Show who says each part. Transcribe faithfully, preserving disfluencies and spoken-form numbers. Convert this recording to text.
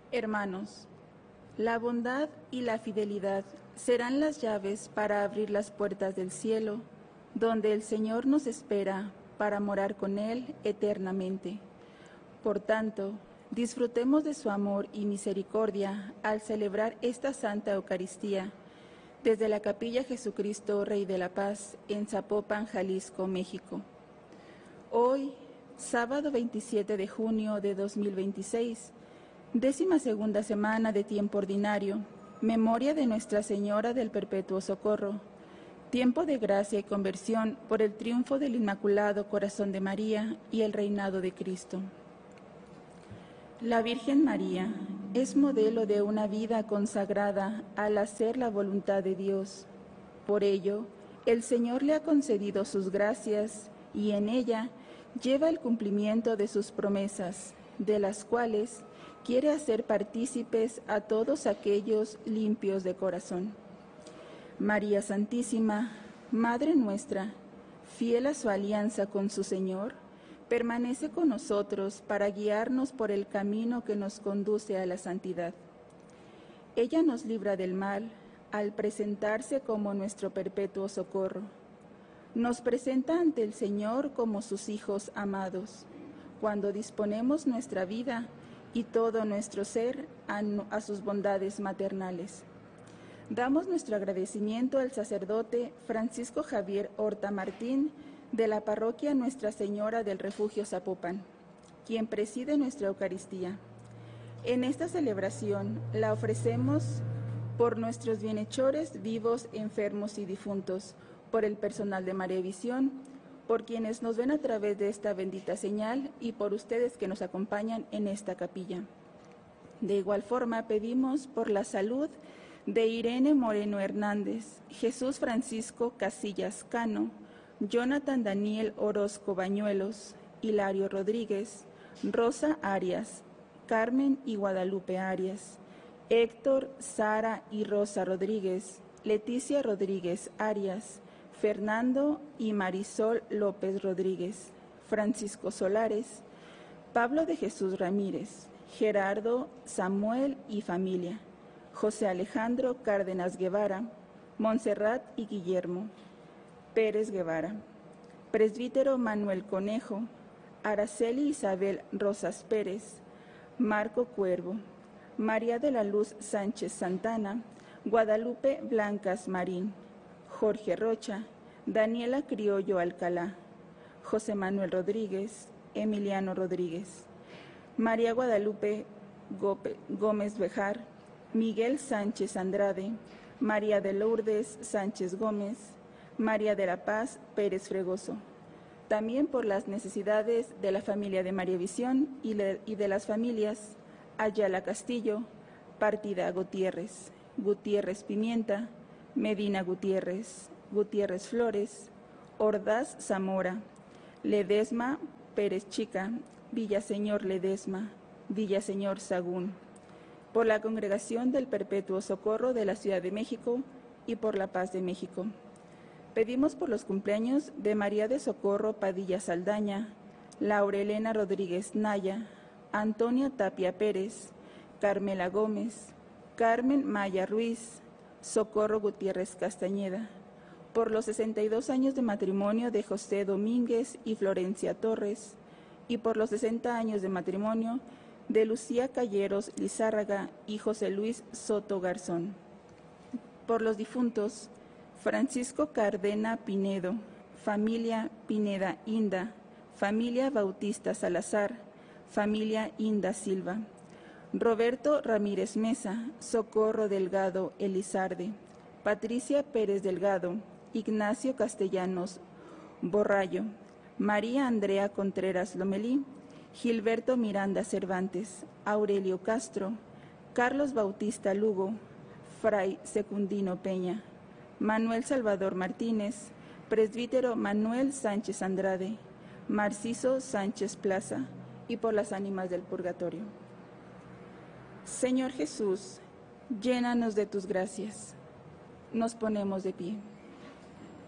Speaker 1: Hermanos, la bondad y la fidelidad serán las llaves para abrir las puertas del cielo, donde el Señor nos espera para morar con Él eternamente. Por tanto, disfrutemos de su amor y misericordia al celebrar esta Santa Eucaristía desde la Capilla Jesucristo, Rey de la Paz, en Zapopan, Jalisco, México. Hoy, sábado veintisiete de junio de dos mil veintiséis, décima segunda semana de tiempo ordinario, memoria de Nuestra Señora del Perpetuo Socorro, tiempo de gracia y conversión por el triunfo del Inmaculado Corazón de María y el reinado de Cristo. La Virgen María es modelo de una vida consagrada al hacer la voluntad de Dios. Por ello, el Señor le ha concedido sus gracias y en ella lleva el cumplimiento de sus promesas, de las cuales quiere hacer partícipes a todos aquellos limpios de corazón. María Santísima, Madre nuestra, fiel a su alianza con su Señor, permanece con nosotros para guiarnos por el camino que nos conduce a la santidad. Ella nos libra del mal al presentarse como nuestro perpetuo socorro. Nos presenta ante el Señor como sus hijos amados, cuando disponemos nuestra vida y todo nuestro ser a, a sus bondades maternales. Damos nuestro agradecimiento al sacerdote Francisco Javier Horta Martín, de la parroquia Nuestra Señora del Refugio Zapopan, quien preside nuestra Eucaristía. En esta celebración la ofrecemos por nuestros bienhechores vivos, enfermos y difuntos, por el personal de María Visión, por quienes nos ven a través de esta bendita señal y por ustedes que nos acompañan en esta capilla. De igual forma pedimos por la salud de Irene Moreno Hernández, Jesús Francisco Casillas Cano, Jonathan Daniel Orozco Bañuelos, Hilario Rodríguez, Rosa Arias, Carmen y Guadalupe Arias, Héctor, Sara y Rosa Rodríguez, Leticia Rodríguez Arias, Fernando y Marisol López Rodríguez, Francisco Solares, Pablo de Jesús Ramírez, Gerardo, Samuel y familia, José Alejandro Cárdenas Guevara, Montserrat y Guillermo Pérez Guevara, presbítero Manuel Conejo, Araceli Isabel Rosas Pérez, Marco Cuervo, María de la Luz Sánchez Santana, Guadalupe Blancas Marín, Jorge Rocha, Daniela Criollo Alcalá, José Manuel Rodríguez, Emiliano Rodríguez, María Guadalupe Gómez Bejar, Miguel Sánchez Andrade, María de Lourdes Sánchez Gómez, María de la Paz Pérez Fregoso. También por las necesidades de la familia de María Visión y de las familias Ayala Castillo, Partida Gutiérrez, Gutiérrez Pimienta, Medina Gutiérrez, Gutiérrez Flores, Ordaz Zamora, Ledesma Pérez Chica, Villaseñor Ledesma, Villaseñor Sagún, por la Congregación del Perpetuo Socorro de la Ciudad de México y por la paz de México. Pedimos por los cumpleaños de María de Socorro Padilla Saldaña, Laurelena Rodríguez Naya, Antonia Tapia Pérez, Carmela Gómez, Carmen Maya Ruiz, Socorro Gutiérrez Castañeda, por los sesenta y dos años de matrimonio de José Domínguez y Florencia Torres, y por los sesenta años de matrimonio de Lucía Calleros Lizárraga y José Luis Soto Garzón. Por los difuntos Francisco Cardena Pinedo, familia Pineda Inda, familia Bautista Salazar, familia Inda Silva, Roberto Ramírez Mesa, Socorro Delgado Elizarde, Patricia Pérez Delgado, Ignacio Castellanos Borrallo, María Andrea Contreras Lomelí, Gilberto Miranda Cervantes, Aurelio Castro, Carlos Bautista Lugo, Fray Secundino Peña, Manuel Salvador Martínez, presbítero Manuel Sánchez Andrade, Marciso Sánchez Plaza, y por las ánimas del purgatorio. Señor Jesús, llénanos de tus gracias. Nos ponemos de pie.